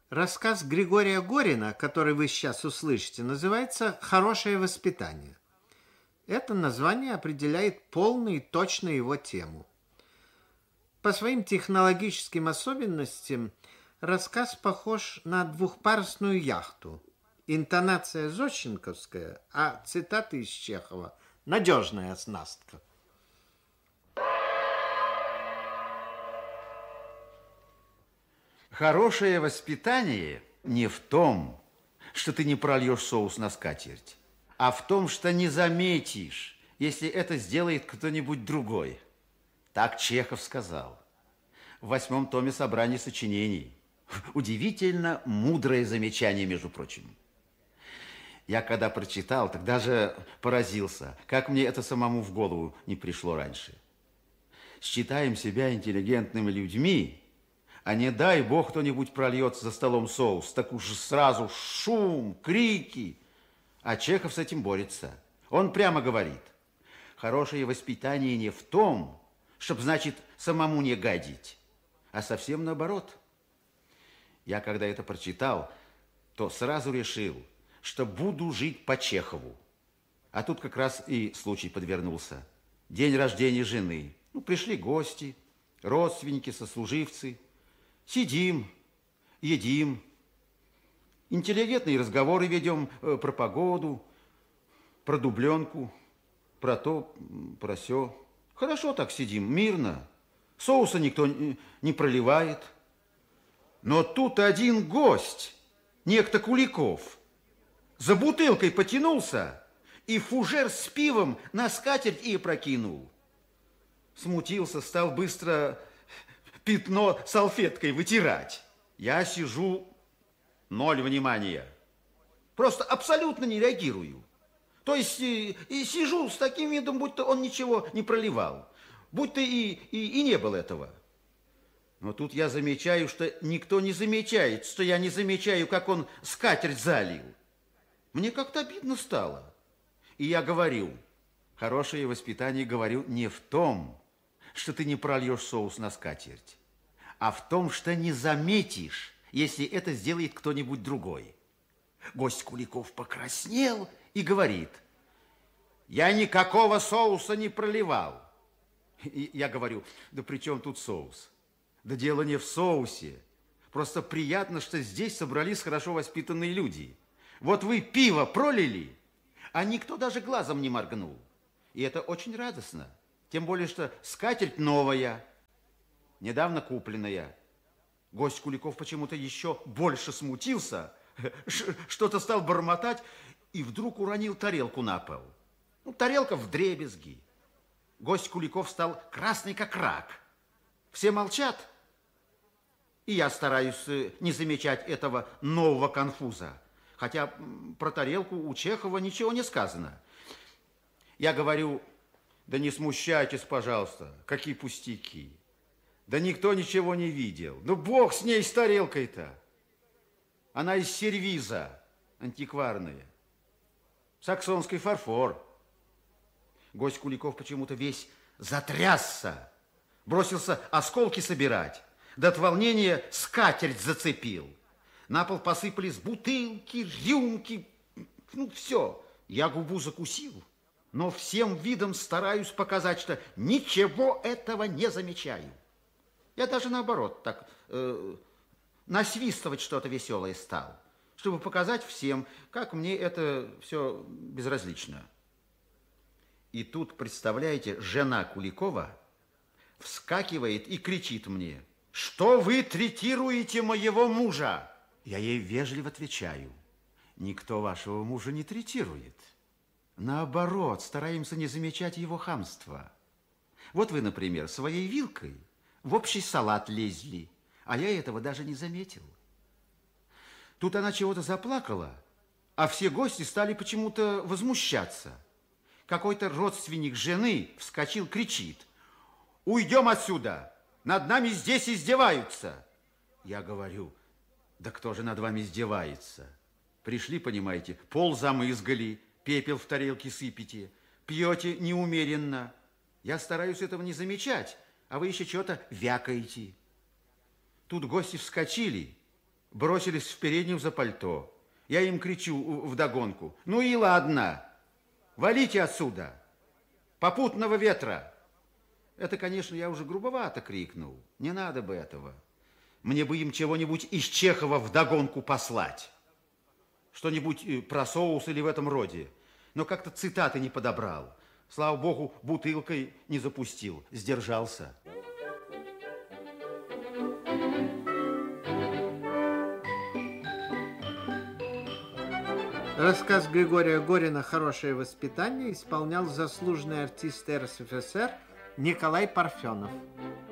Рассказ Григория Горина, который вы сейчас услышите, называется «Хорошее воспитание». Это название определяет полно и точно его тему. По своим технологическим особенностям рассказ похож на двухпарусную яхту. Интонация зощенковская, а цитаты из Чехова – надежная оснастка. Хорошее воспитание не в том, что ты не прольешь соус на скатерть, а в том, что не заметишь, если это сделает кто-нибудь другой. Так Чехов сказал в 8-м томе собрания сочинений. Удивительно мудрое замечание, между прочим. Я когда прочитал, тогда же поразился, как мне это самому в голову не пришло раньше. Считаем себя интеллигентными людьми, а не дай бог кто-нибудь прольет за столом соус, так уж сразу шум, крики. А Чехов с этим борется. Он прямо говорит, хорошее воспитание не в том, чтобы, значит, самому не гадить, а совсем наоборот. Я когда это прочитал, то сразу решил, что буду жить по Чехову. А тут как раз и случай подвернулся. День рождения жены. Пришли гости, родственники, сослуживцы. Сидим, едим, интеллигентные разговоры ведем про погоду, про дубленку, про то, про сё. Хорошо так сидим, мирно. Соуса никто не проливает. Но тут один гость, некто Куликов, за бутылкой потянулся и фужер с пивом на скатерть и опрокинул. Смутился, стал быстро пятно салфеткой вытирать. Я сижу, ноль внимания. Просто абсолютно не реагирую. То есть и сижу с таким видом, будто он ничего не проливал. Будто и не было этого. Но тут я замечаю, что никто не замечает, что я не замечаю, как он скатерть залил. Мне как-то обидно стало. И я говорю, хорошее воспитание, говорю, не в том, что ты не прольешь соус на скатерть, а в том, что не заметишь, если это сделает кто-нибудь другой. Гость Куликов покраснел и говорит, я никакого соуса не проливал. И я говорю, да при чем тут соус? Да дело не в соусе. Просто приятно, что здесь собрались хорошо воспитанные люди. Вот вы пиво пролили, а никто даже глазом не моргнул. И это очень радостно. Тем более, что скатерть новая, недавно купленная. Гость Куликов почему-то еще больше смутился, что-то стал бормотать и вдруг уронил тарелку на пол. Тарелка вдребезги. Гость Куликов стал красный, как рак. Все молчат, и я стараюсь не замечать этого нового конфуза. Хотя про тарелку у Чехова ничего не сказано. Я говорю, да не смущайтесь, пожалуйста, какие пустяки. Да никто ничего не видел. Ну, бог с ней, с тарелкой-то. Она из сервиза, антикварная. Саксонский фарфор. Гость Куликов почему-то весь затрясся. Бросился осколки собирать. Да от волнения скатерть зацепил. На пол посыпались бутылки, рюмки. Все. Я губу закусил. Но всем видом стараюсь показать, что ничего этого не замечаю. Я даже наоборот так насвистывать что-то веселое стал, чтобы показать всем, как мне это все безразлично. И тут, представляете, жена Куликова вскакивает и кричит мне, что вы третируете моего мужа? Я ей вежливо отвечаю, никто вашего мужа не третирует. Наоборот, стараемся не замечать его хамства. Вот вы, например, своей вилкой в общий салат лезли, а я этого даже не заметил. Тут она чего-то заплакала, а все гости стали почему-то возмущаться. Какой-то родственник жены вскочил, кричит, уйдем отсюда, над нами здесь издеваются. Я говорю, да кто же над вами издевается? Пришли, понимаете, пол замызгали, пепел в тарелке сыпете, пьете неумеренно. Я стараюсь этого не замечать, а вы еще что-то вякаете. Тут гости вскочили Бросились в переднюю за пальто. Я им кричу вдогонку: ну и ладно, валите отсюда, попутного ветра. Это, конечно, я уже грубовато крикнул. Не надо бы этого. Мне бы им чего-нибудь из Чехова вдогонку послать. Что-нибудь про соус или в этом роде. Но как-то цитаты не подобрал. Слава богу, бутылкой не запустил. Сдержался. Рассказ Григория Горина «Хорошее воспитание» исполнял заслуженный артист РСФСР Николай Парфенов.